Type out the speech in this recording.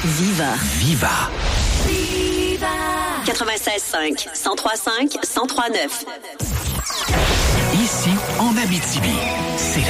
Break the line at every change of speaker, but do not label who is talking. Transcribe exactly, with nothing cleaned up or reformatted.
Viva.
Viva.
Viva. quatre-vingt-seize cinq, cent trois cinq, cent trois neuf.
Ici, en Abitibi, c'est